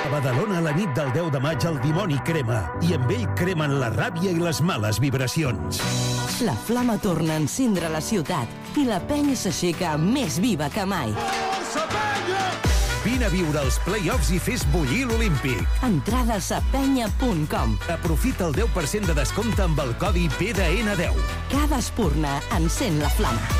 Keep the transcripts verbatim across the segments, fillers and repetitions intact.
Badalona la nit del deu de maig el dimoni crema i amb ell cremen la ràbia i les males vibracions. La flama torna a encendre la ciutat i la penya s'aixeca més viva que mai. Vine a viure els play-offs i fes bullir l'Olímpic. Entrades a penya punt com. Aprofita el deu per cent de descompte amb el codi P D N deu. Cada espurna encén la flama.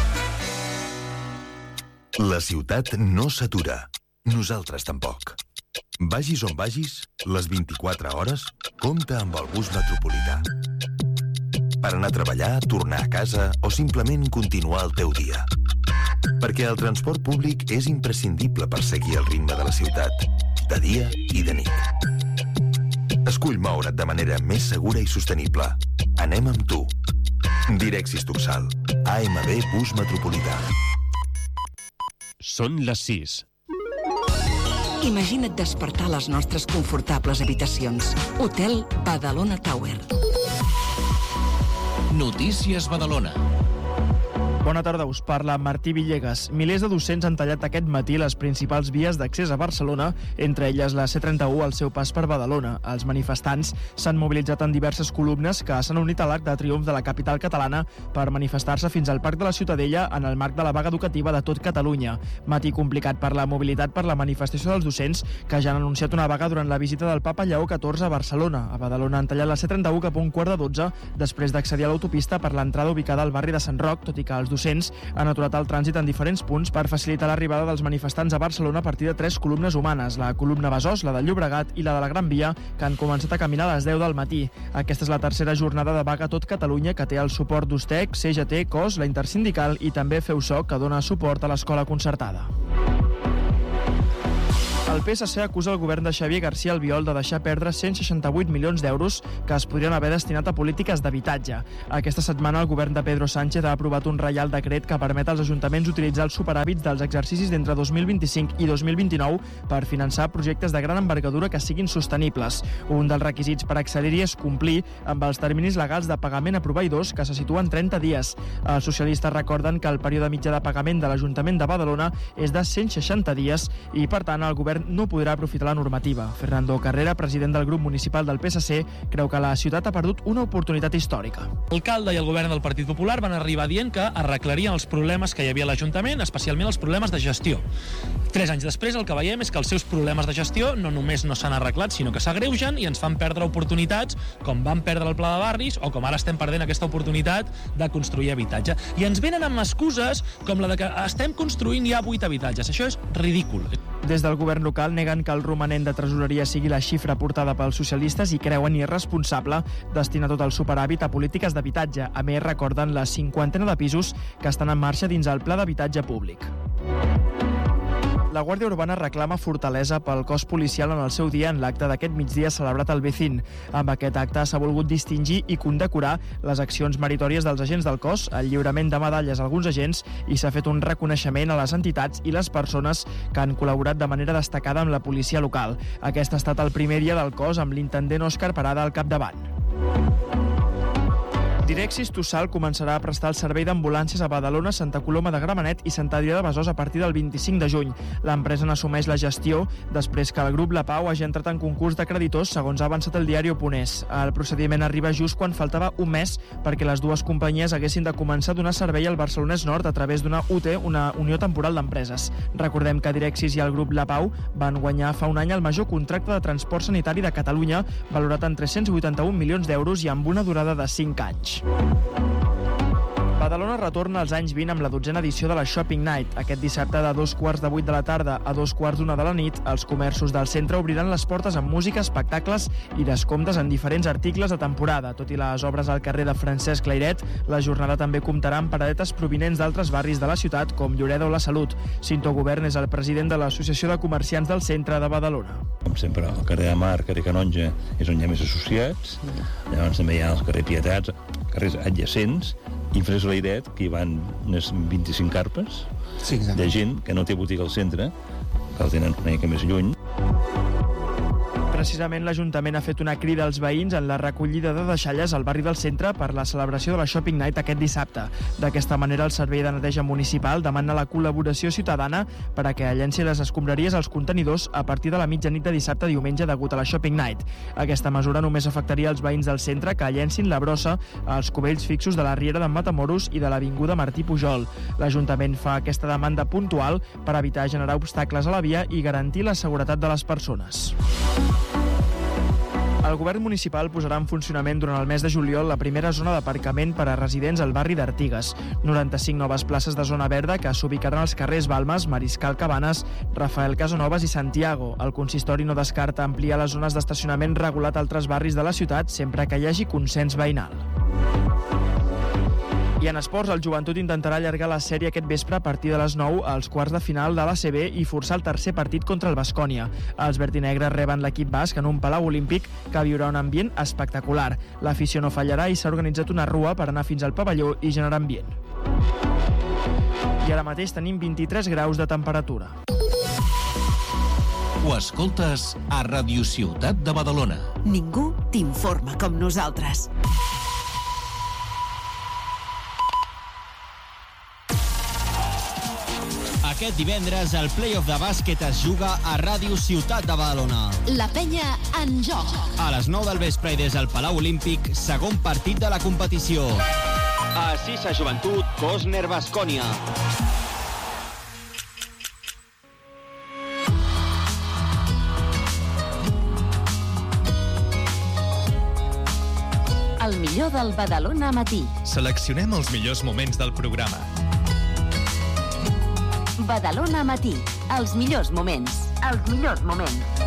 La ciutat no s'atura. Nosaltres tampoc. Vagis on vagis, les vint-i-quatre hores, compta amb el bus metropolità. Per anar a treballar, tornar a casa o simplement continuar el teu dia. Perquè el transport públic és imprescindible per seguir el ritme de la ciutat, de dia i de nit. Escull moure't de manera més segura i sostenible. Anem amb tu. Direxis Tuxal. A M B Bus Metropolità. Són les sis. Imagina't despertar a les nostres confortables habitacions. Hotel Badalona Tower. Notícies Badalona. Bona tarda, us parla Martí Villegas. Milers de docents han tallat aquest matí les principals vies d'accés a Barcelona, entre elles la C trenta-u al seu pas per Badalona. Els manifestants s'han mobilitzat en diverses columnes que s'han unit a l'arc de triomf de la capital catalana per manifestar-se fins al Parc de la Ciutadella en el marc de la vaga educativa de tot Catalunya. Matí complicat per la mobilitat per la manifestació dels docents, que ja han anunciat una vaga durant la visita del papa Lleó catorze a Barcelona. A Badalona han tallat la C trenta-u cap a un quart de dotze després d'accedir a l'autopista per l'entrada ubicada al barri de Sant Roc, tot i que els docents han aturat el trànsit en diferents punts per facilitar l'arribada dels manifestants a Barcelona a partir de tres columnes humanes, la columna Besòs, la del Llobregat i la de la Gran Via, que han començat a caminar a les deu del matí. Aquesta és la tercera jornada de vaga a tot Catalunya que té el suport d'Ustec, C G T, C O S, la Intersindical i també FEUSOC, que dona suport a l'escola concertada. El P S C acusa el govern de Xavier García Albiol de deixar perdre cent seixanta-vuit milions d'euros que es podrien haver destinat a polítiques d'habitatge. Aquesta setmana el govern de Pedro Sánchez ha aprovat un reial decret que permet als ajuntaments utilitzar els superàvits dels exercicis d'entre dos mil vint-i-cinc i dos mil vint-i-nou per finançar projectes de gran envergadura que siguin sostenibles. Un dels requisits per accedir-hi és complir amb els terminis legals de pagament a proveïdors, que se situen trenta dies. Els socialistes recorden que el període mitjà de pagament de l'Ajuntament de Badalona és de cent seixanta dies i, per tant, el govern no podrà aprofitar la normativa. Fernando Carrera, president del grup municipal del P S C, creu que la ciutat ha perdut una oportunitat històrica. L'alcalde i el govern del Partit Popular van arribar dient que arreglarien els problemes que hi havia a l'Ajuntament, especialment els problemes de gestió. Tres anys després el que veiem és que els seus problemes de gestió no només no s'han arreglat, sinó que s'agreugen i ens fan perdre oportunitats, com vam perdre el pla de barris o com ara estem perdent aquesta oportunitat de construir habitatge. I ens venen amb excuses com la de que estem construint ja vuit habitatges. Això és ridícul. Des del govern local neguen que el romanent de tresoreria sigui la xifra portada pels socialistes i creuen irresponsable destinar tot el superàvit a polítiques d'habitatge. A més, recorden la cinquantena de pisos que estan en marxa dins el pla d'habitatge públic. La Guàrdia Urbana reclama fortalesa pel cos policial en el seu dia en l'acte d'aquest migdia celebrat al Becín. Amb aquest acte s'ha volgut distingir i condecorar les accions meritòries dels agents del cos, el lliurament de medalles a alguns agents i s'ha fet un reconeixement a les entitats i les persones que han col·laborat de manera destacada amb la policia local. Aquest ha estat el primer dia del cos amb l'intendent Òscar Parada al capdavant. Direxis Tuxal començarà a prestar el servei d'ambulàncies a Badalona, Santa Coloma de Gramenet i Sant Adrià de Besòs a partir del vint-i-cinc de juny. L'empresa n'assumeix la gestió després que el grup La Pau hagi entrat en concurs de creditors, segons ha avançat el diari Oponés. El procediment arriba just quan faltava un mes perquè les dues companyies haguessin de començar a donar servei al Barcelonès Nord a través d'una U T, una Unió Temporal d'Empreses. Recordem que Direxis i el grup La Pau van guanyar fa un any el major contracte de transport sanitari de Catalunya, valorat en tres-cents vuitanta-un milions d'euros i amb una durada de cinc anys. Badalona retorna als anys vint amb la dotzena edició de la Shopping Night. Aquest dissabte de dos quarts de vuit de la tarda a dos quarts d'una de la nit, els comerços del centre obriran les portes amb música, espectacles i descomptes en diferents articles de temporada. Tot i les obres al carrer de Francesc Layret, la jornada també comptarà amb paradetes provinents d'altres barris de la ciutat, com Lloreda o la Salut. Cinto Govern és el president de l'Associació de Comerciants del Centre de Badalona. Com sempre, el carrer de Mar, carrer Canonja, és on hi ha més associats. Llavors també hi ha el carrer Pietats, carrers adjacents, i Francesc Layret, que hi van unes vint-i-cinc carpes sí, de gent que no té botiga al centre, que el tenen una mica més lluny. Precisament l'Ajuntament ha fet una crida als veïns en la recollida de deixalles al barri del centre per la celebració de la Shopping Night aquest dissabte. D'aquesta manera, el Servei de Neteja Municipal demana la col·laboració ciutadana per a que llenci les escombraries als contenidors a partir de la mitjanit de dissabte a diumenge degut a la Shopping Night. Aquesta mesura només afectaria els veïns del centre que llencin la brossa als cubells fixos de la Riera d'en Matamoros i de l'Avinguda Martí Pujol. L'Ajuntament fa aquesta demanda puntual per evitar generar obstacles a la via i garantir la seguretat de les persones. El govern municipal posarà en funcionament durant el mes de juliol la primera zona d'aparcament per a residents al barri d'Artigues. noranta-cinc noves places de zona verda que s'ubicaran als carrers Balmes, Mariscal Cabanes, Rafael Casanovas i Santiago. El consistori no descarta ampliar les zones d'estacionament regulat a altres barris de la ciutat sempre que hi hagi consens veïnal. I en esports, el Joventut intentarà allargar la sèrie aquest vespre a partir de les nou als quarts de final de l'A C B i forçar el tercer partit contra el Baskonia. Els vertinegres reben l'equip basc en un palau olímpic que viurà un ambient espectacular. L'afició no fallarà i s'ha organitzat una rua per anar fins al pavelló i generar ambient. I ara mateix tenim vint-i-tres graus de temperatura. Ho escoltes a Radio Ciutat de Badalona. Ningú t'informa com nosaltres. Aquest divendres el play-off de bàsquet es juga a Ràdio Ciutat de Badalona. La penya en joc. A les nou del vespre i des del Palau Olímpic, segon partit de la competició. A Sisa Joventut, Cosner Baskonia. El millor del Badalona matí. Seleccionem els millors moments del programa. Badalona matí. Els millors moments. Els millors moments.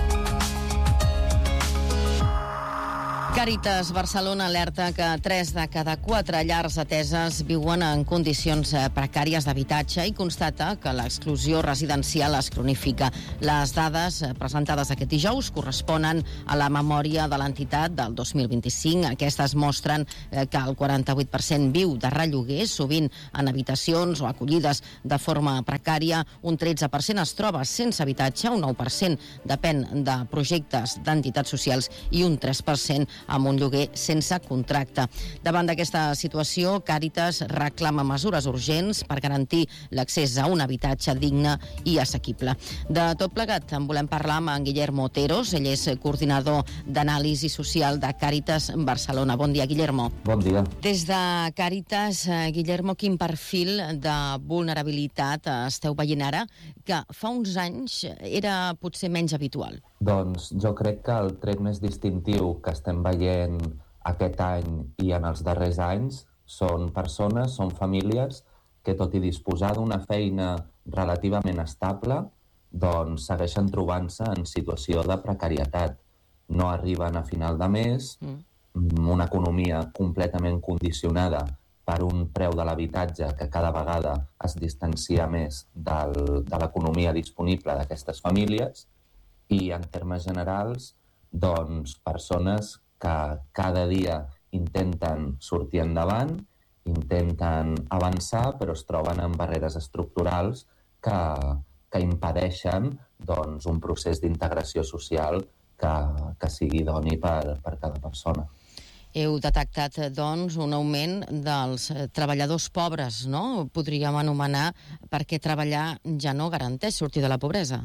Càritas Barcelona alerta que tres de cada quatre llars ateses viuen en condicions precàries d'habitatge i constata que l'exclusió residencial es cronifica. Les dades presentades aquest dijous corresponen a la memòria de l'entitat del dos mil vint-i-cinc. Aquestes mostren que el quaranta-vuit per cent viu de relloguer, sovint en habitacions o acollides de forma precària. Un tretze per cent es troba sense habitatge, un nou per cent depèn de projectes d'entitats socials i un tres per cent amb un lloguer sense contracte. Davant d'aquesta situació, Càritas reclama mesures urgents per garantir l'accés a un habitatge digne i assequible. De tot plegat en volem parlar amb en Guillermo Oteros. Ell és coordinador d'anàlisi social de Càritas Barcelona. Bon dia, Guillermo. Bon dia. Des de Càritas, Guillermo, quin perfil de vulnerabilitat esteu veient ara que fa uns anys era potser menys habitual? Doncs jo crec que el tret més distintiu que estem veient aquest any i en els darrers anys són persones, són famílies que tot i disposar d'una feina relativament estable, doncs segueixen trobant-se en situació de precarietat. No arriben a final de mes, mm. una economia completament condicionada per un preu de l'habitatge que cada vegada es distancia més del, de l'economia disponible d'aquestes famílies, i en termes generals, doncs, persones que cada dia intenten sortir endavant, intenten avançar, però es troben amb barreres estructurals que, que impedeixen doncs, un procés d'integració social que, que sigui idoni per, per cada persona. Heu detectat, doncs, un augment dels treballadors pobres, no? Podríem anomenar perquè treballar ja no garanteix sortir de la pobresa.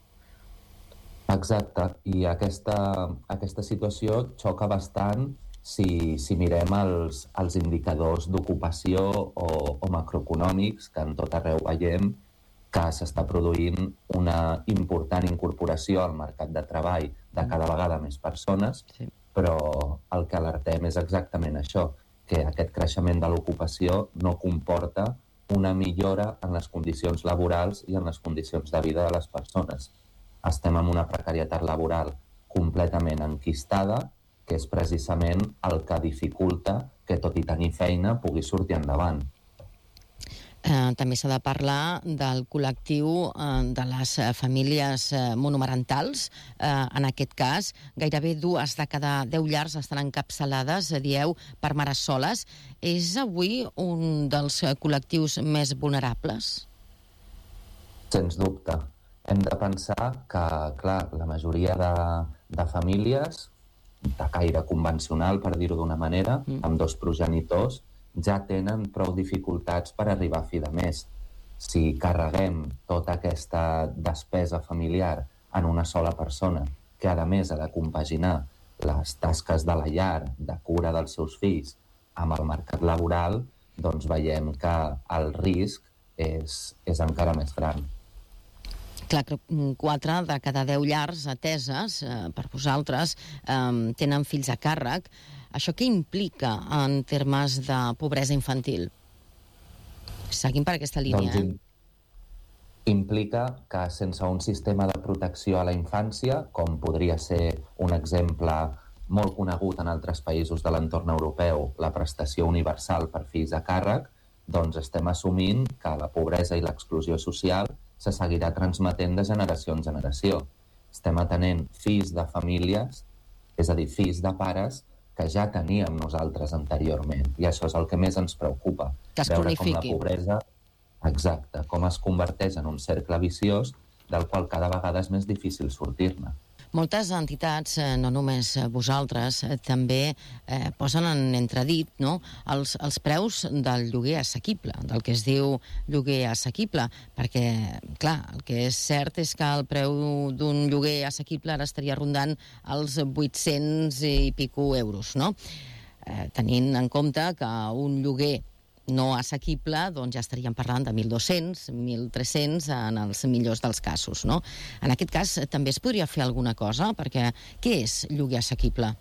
Exacte, i aquesta, aquesta situació xoca bastant si, si mirem els, els indicadors d'ocupació o, o macroeconòmics, que en tot arreu veiem que s'està produint una important incorporació al mercat de treball de cada vegada més persones, sí. Però el que alertem és exactament això, que aquest creixement de l'ocupació no comporta una millora en les condicions laborals i en les condicions de vida de les persones. Estem en una precarietat laboral completament enquistada, que és precisament el que dificulta que, tot i tenir feina, pugui sortir endavant. Eh, també s'ha de parlar del col·lectiu eh, de les famílies eh, monomarentals. Eh, en aquest cas, gairebé dues de cada deu llars estan encapçalades, dieu, per mares soles. És avui un dels col·lectius més vulnerables? Sens dubte. hem de pensar que, clar, la majoria de, de famílies de caire convencional, per dir-ho d'una manera, mm. amb dos progenitors, ja tenen prou dificultats per arribar a fi de mes. Si carreguem tota aquesta despesa familiar en una sola persona, que a més ha de compaginar les tasques de la llar, de cura dels seus fills, amb el mercat laboral, doncs veiem que el risc és, és encara més gran. Clar, quatre de cada deu llars ateses eh, per vosaltres eh, tenen fills a càrrec. Això què implica en termes de pobresa infantil? Seguim per aquesta línia, doncs, eh? Implica que sense un sistema de protecció a la infància, com podria ser un exemple molt conegut en altres països de l'entorn europeu, la prestació universal per fills a càrrec, doncs estem assumint que la pobresa i l'exclusió social se seguirà transmetent de generació en generació. Estem atenent fills de famílies, és a dir, fills de pares que ja teníem nosaltres anteriorment. I això és el que més ens preocupa. Que es veure cronifiqui. Com la pobresa, exacte, com es converteix en un cercle viciós del qual cada vegada és més difícil sortir-ne. Moltes entitats, no només vosaltres, també eh, posen en entredit, no?, els, els preus del lloguer assequible, del que es diu lloguer assequible, perquè, clar, el que és cert és que el preu d'un lloguer assequible ara estaria rondant els vuit-cents i pico euros, no? Eh, tenint en compte que un lloguer no assequible, doncs ja estaríem parlant de mil dos-cents, mil tres-cents en els millors dels casos, no? En aquest cas també es podria fer alguna cosa, perquè què és lloguer assequible?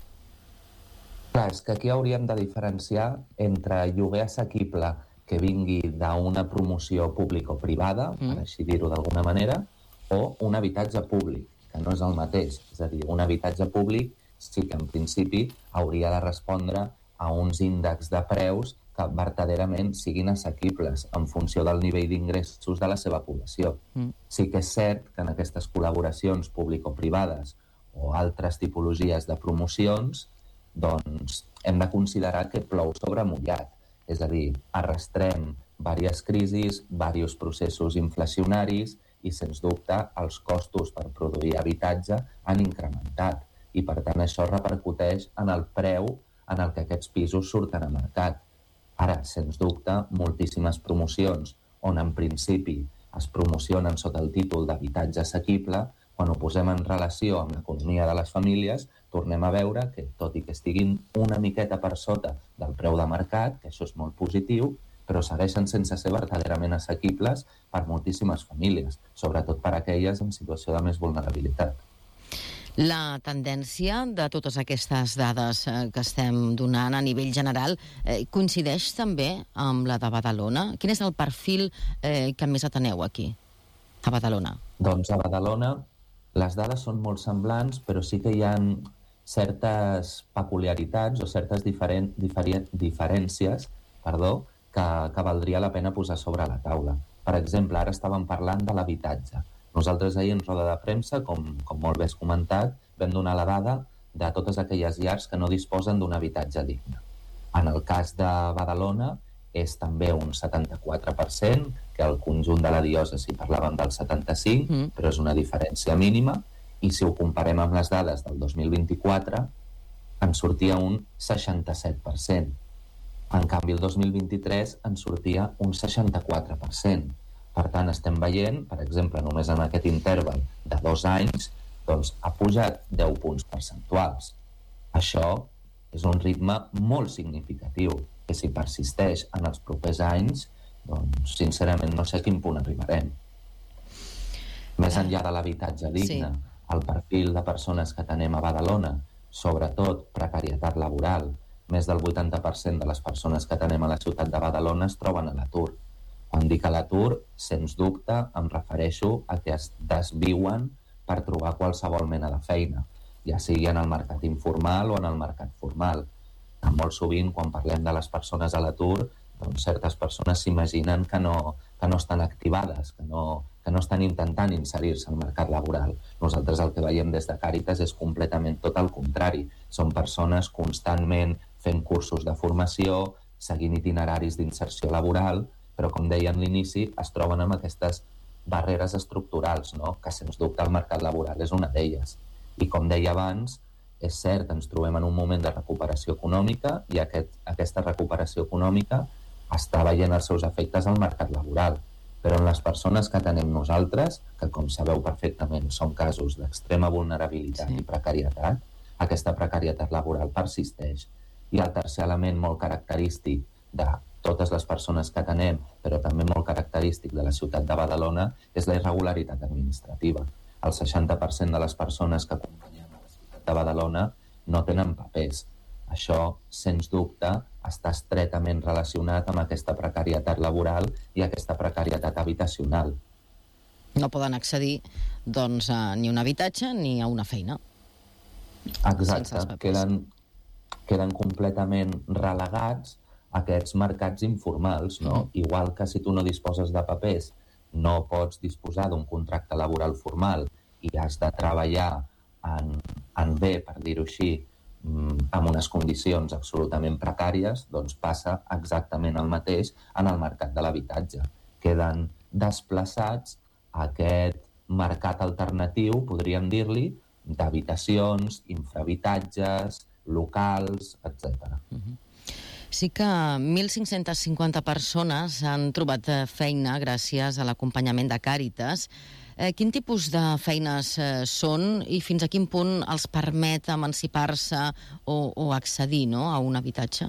Clar, és que aquí hauríem de diferenciar entre lloguer assequible que vingui d'una promoció pública o-privada, mm. per així dir-ho d'alguna manera, o un habitatge públic, que no és el mateix. És a dir, un habitatge públic sí que en principi hauria de respondre a uns índexs de preus que verdaderament siguin assequibles en funció del nivell d'ingressos de la seva població. Mm. Sí que és cert que en aquestes col·laboracions público-privades o altres tipologies de promocions, doncs hem de considerar que plou sobre mullat. És a dir, arrastrem diverses crisis, diversos processos inflacionaris i, sens dubte, els costos per produir habitatge han incrementat. I, per tant, això repercuteix en el preu en el que aquests pisos surten a mercat. Ara, sens dubte, moltíssimes promocions on en principi es promocionen sota el títol d'habitatge assequible, quan ho posem en relació amb l'economia de les famílies, tornem a veure que, tot i que estiguin una miqueta per sota del preu de mercat, que això és molt positiu, però segueixen sense ser verdaderament assequibles per moltíssimes famílies, sobretot per aquelles en situació de més vulnerabilitat. La tendència de totes aquestes dades que estem donant a nivell general eh, coincideix també amb la de Badalona? Quin és el perfil eh, que més ateneu aquí, a Badalona? Doncs a Badalona les dades són molt semblants, però sí que hi ha certes peculiaritats o certes diferent, diferent, diferències perdó, que, que valdria la pena posar sobre la taula. Per exemple, ara estàvem parlant de l'habitatge. Nosaltres ahir en roda de premsa, com, com molt bé has comentat, vam donar la dada de totes aquelles llars que no disposen d'un habitatge digne. En el cas de Badalona és també un setanta-quatre per cent, que al conjunt de la diòcesi parlàvem del setanta-cinc per cent, mm. però és una diferència mínima, i si ho comparem amb les dades del dos mil vint-i-quatre, en sortia un seixanta-set per cent. En canvi, el dos mil vint-i-tres en sortia un seixanta-quatre per cent. Per tant, estem veient, per exemple, només en aquest interval de dos anys, doncs ha pujat deu punts percentuals. Això és un ritme molt significatiu, que si persisteix en els propers anys, doncs, sincerament, no sé a quin punt arribarem. Més enllà de l'habitatge digne, sí. El perfil de persones que tenem a Badalona, sobretot precarietat laboral, més del vuitanta per cent de les persones que tenem a la ciutat de Badalona es troben a l'atur. Quan dic a l'atur, sens dubte, em refereixo a que es desviuen per trobar qualsevol mena de feina, ja sigui en el mercat informal o en el mercat formal. Molt sovint, quan parlem de les persones a l'atur, doncs certes persones s'imaginen que no, que no estan activades, que no, que no estan intentant inserir-se al mercat laboral. Nosaltres el que veiem des de Càritas és completament tot el contrari. Són persones constantment fent cursos de formació, seguint itineraris d'inserció laboral, però, com deia en l'inici, es troben amb aquestes barreres estructurals, no? Que sens dubte el mercat laboral és una d'elles. I com deia abans, és cert, ens trobem en un moment de recuperació econòmica i aquest, aquesta recuperació econòmica està veient els seus efectes al mercat laboral. Però en les persones que tenem nosaltres, que com sabeu perfectament són casos d'extrema vulnerabilitat sí. i precarietat, aquesta precarietat laboral persisteix. I el tercer element molt característic de totes les persones que tenem, però també molt característic de la ciutat de Badalona, és la irregularitat administrativa. El seixanta per cent de les persones que acompanyen a la ciutat de Badalona no tenen papers. Això, sens dubte, està estretament relacionat amb aquesta precarietat laboral i aquesta precarietat habitacional. No poden accedir doncs, a ni un habitatge ni a una feina. Exacte, queden, queden completament relegats a aquests mercats informals, no? Mm. Igual que si tu no disposes de papers, no pots disposar d'un contracte laboral formal i has de treballar en, en bé, per dir-ho així, amb unes condicions absolutament precàries, doncs passa exactament el mateix en el mercat de l'habitatge. Queden desplaçats a aquest mercat alternatiu, podríem dir-li, d'habitacions, infrahabitatges, locals, etcètera. Uh-huh. Sí que mil cinc-cents cinquanta persones han trobat feina gràcies a l'acompanyament de Càritas. Eh, quin tipus de feines eh, són i fins a quin punt els permet emancipar-se o, o accedir, no, a un habitatge?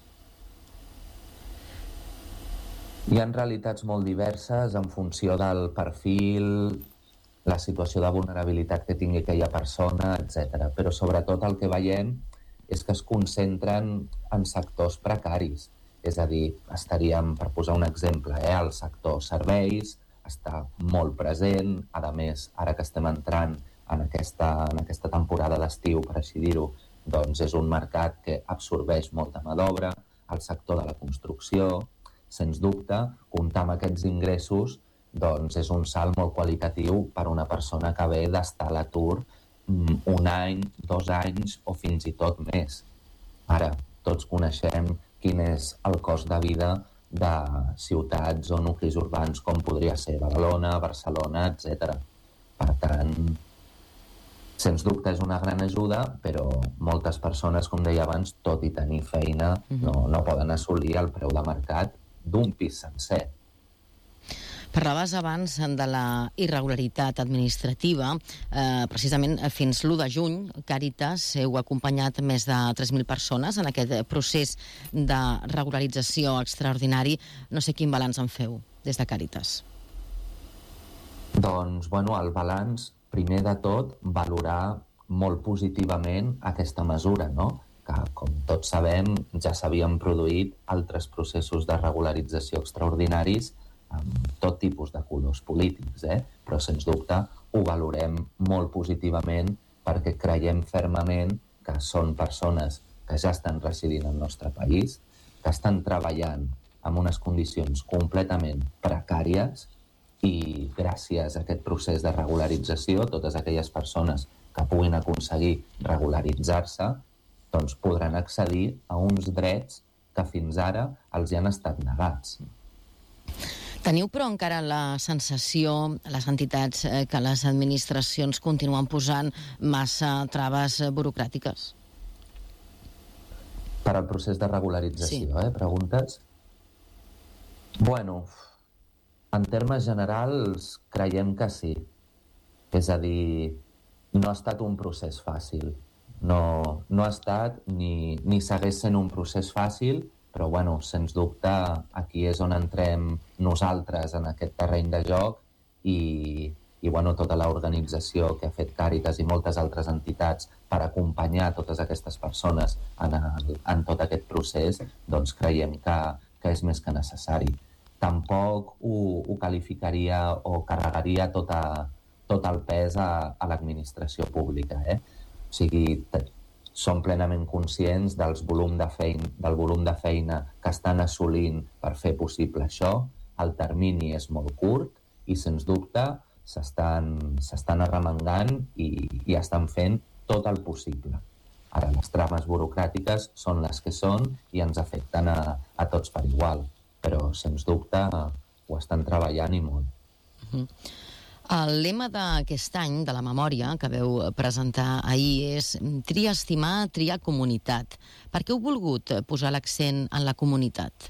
Hi ha realitats molt diverses en funció del perfil, la situació de vulnerabilitat que tingui aquella persona, etcètera. Però sobretot el que veiem és que es concentren en sectors precaris. És a dir, estaríem, per posar un exemple, eh, el sector serveis, està molt present. A més, ara que estem entrant en aquesta, en aquesta temporada d'estiu, per així dir-ho, doncs és un mercat que absorbeix molta mà d'obra. El sector de la construcció, sens dubte, comptar amb aquests ingressos doncs és un salt molt qualitatiu per a una persona que ve d'estar a l'atur un any, dos anys o fins i tot més. Ara, tots coneixem quin és el cost de vida de ciutats o nuclis urbans com podria ser Badalona, Barcelona, etcètera. Per tant, sens dubte és una gran ajuda, però moltes persones, com deia abans, tot i tenir feina, uh-huh. no, no poden assolir el preu de mercat d'un pis sencer. Parlaves abans de la irregularitat administrativa. Eh, precisament fins l'u de juny, Càritas heu acompanyat més de tres mil persones en aquest procés de regularització extraordinari. No sé quin balanç en feu des de Càritas. Doncs, bueno, el balanç, primer de tot, valorar molt positivament aquesta mesura, no? Que, com tots sabem, ja s'havien produït altres processos de regularització extraordinaris amb tot tipus de colors polítics, eh? Però, sens dubte, ho valorem molt positivament perquè creiem fermament que són persones que ja estan residint al nostre país, que estan treballant en unes condicions completament precàries i gràcies a aquest procés de regularització, totes aquelles persones que puguin aconseguir regularitzar-se doncs podran accedir a uns drets que fins ara els hi han estat negats. Teniu, però, encara la sensació, les entitats, eh, que les administracions continuen posant massa traves burocràtiques? Per al procés de regularització, sí. eh? Preguntes? Bueno, en termes generals, creiem que sí. És a dir, no ha estat un procés fàcil. No, no ha estat ni, ni segueix sent un procés fàcil, però, bueno, sens dubte, aquí és on entrem nosaltres en aquest terreny de joc i, i bueno, tota l'organització que ha fet Càritas i moltes altres entitats per acompanyar totes aquestes persones en, el, en tot aquest procés, doncs creiem que, que és més que necessari. Tampoc ho, ho qualificaria o carregaria tota, tot el pes a, a l'administració pública, eh? O sigui, som plenament conscients dels volum de feina, del volum de feina que estan assolint per fer possible això. El termini és molt curt i, sens dubte, s'estan, s'estan arremangant i, i estan fent tot el possible. Ara, les trames burocràtiques són les que són i ens afecten a, a tots per igual, però, sens dubte, ho estan treballant i molt. Uh-huh. El lema d'aquest any, de la memòria, que veu presentar ahir, és triar estimar, triar comunitat. Per què heu volgut posar l'accent en la comunitat?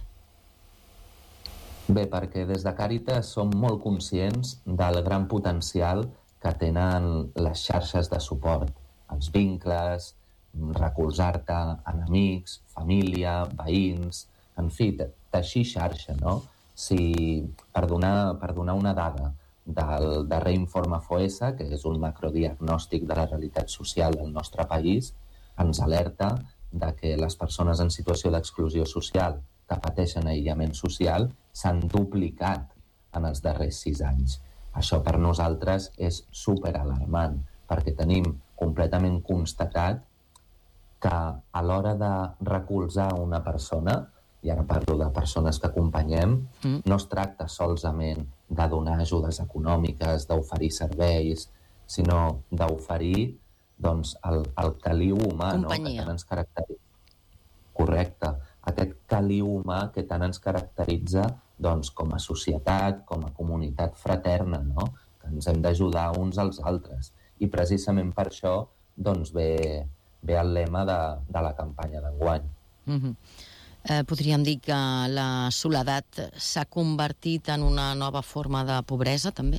Bé, perquè des de Càritas som molt conscients del gran potencial que tenen les xarxes de suport, els vincles, recolzar-te en amics, família, veïns, en fi, teixir xarxa, no? Si, per donar, per donar una dada del darrer informe FOESA, que és un macrodiagnòstic de la realitat social del nostre país, ens alerta de que les persones en situació d'exclusió social que pateixen aïllament social s'han duplicat en els darrers sis anys. Això per nosaltres és superalarmant, perquè tenim completament constatat que a l'hora de recolzar una persona, i ara parlo de persones que acompanyem, mm. no es tracta solament de donar ajudes econòmiques, d'oferir serveis, sinó d'oferir doncs, el, el caliu humà, no? Que tant ens caracteritza. Correcte. Aquest caliu humà que tant ens caracteritza doncs, com a societat, com a comunitat fraterna, no? Que ens hem d'ajudar uns als altres. I precisament per això doncs, ve, ve el lema de, de la campanya d'enguany. Mm-hmm. Eh, podríem dir que la soledat s'ha convertit en una nova forma de pobresa, també?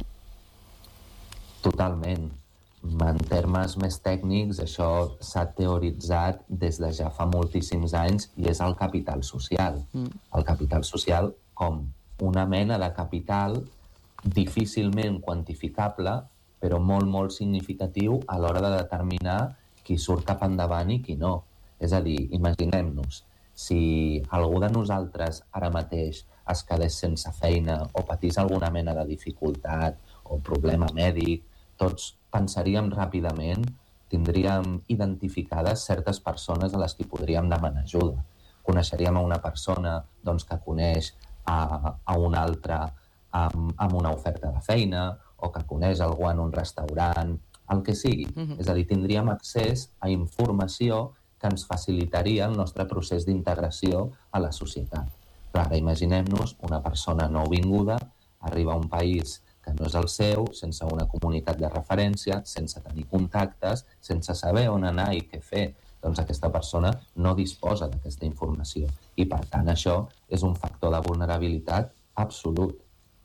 Totalment. En termes més tècnics, això s'ha teoritzat des de ja fa moltíssims anys i és el capital social. Mm. El capital social com una mena de capital difícilment quantificable, però molt, molt significatiu a l'hora de determinar qui surt cap endavant i qui no. És a dir, imaginem-nos, si algú de nosaltres ara mateix es quedés sense feina o patís alguna mena de dificultat o problema mèdic, tots pensaríem ràpidament, tindríem identificades certes persones a les que podríem demanar ajuda. Coneixeríem a una persona doncs, que coneix a, a una altra amb, amb una oferta de feina o que coneix algú en un restaurant, el que sigui. Mm-hmm. És a dir, tindríem accés a informació que ens facilitaria el nostre procés d'integració a la societat. Clar, imaginem-nos una persona nouvinguda, arriba a un país que no és el seu, sense una comunitat de referència, sense tenir contactes, sense saber on anar i què fer. Doncs aquesta persona no disposa d'aquesta informació. I, per tant, això és un factor de vulnerabilitat absolut.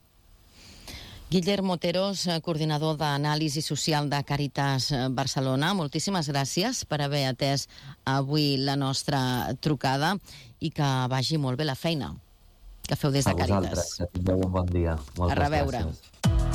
Guillermo Oteros, coordinador d'anàlisi social de Càritas Barcelona, moltíssimes gràcies per haver atès avui la nostra trucada i que vagi molt bé la feina que feu des de Càritas. A vosaltres, que tingueu un bon dia. Moltes a reveure. Gràcies.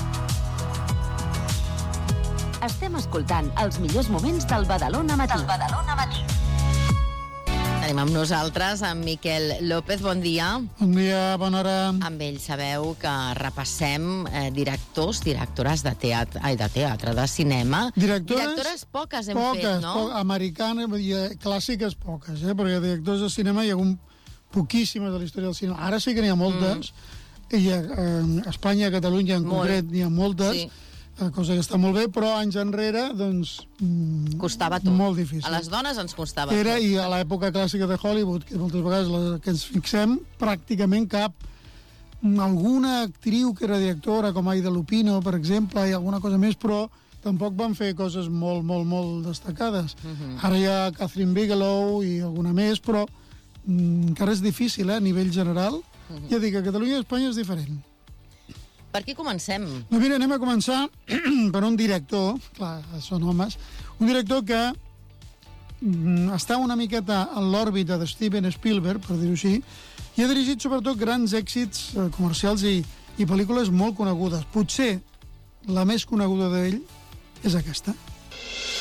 Estem escoltant els millors moments del Badalona Matí. Del Badalona Matí. Tenim amb nosaltres en Miquel López, bon dia. Bon dia, bona hora. Amb ell sabeu que repassem eh, directors, directores de teatre, ai, de teatre, de cinema. Directores, directores poques hem poques, fet, no? Poques, americanes, clàssiques poques, eh? Perquè directors de cinema hi ha hagut poquíssimes de la història del cinema. Ara sí que n'hi ha moltes, mm. i a, a Espanya, a Catalunya en Molt. concret, n'hi ha moltes, sí. Cosa que està molt bé, però anys enrere, doncs... Costava tot. Molt difícil. A les dones ens costava Era, tot. I a l'època clàssica de Hollywood, que moltes vegades la, que ens fixem, pràcticament cap... Alguna actriu que era directora, com Aida Lupino, per exemple, i alguna cosa més, però tampoc van fer coses molt, molt, molt destacades. Uh-huh. Ara hi ha Catherine Bigelow i alguna més, però mm, encara és difícil, eh, a nivell general. Uh-huh. Ja dic, a Catalunya i Espanya és diferent. Per què comencem? No, mira, anem a començar per un director, clar, són homes, un director que mm, està una miqueta en l'òrbita de Steven Spielberg, per dir-ho així, i ha dirigit sobretot grans èxits eh, comercials i, i pel·lícules molt conegudes. Potser la més coneguda d'ell és aquesta.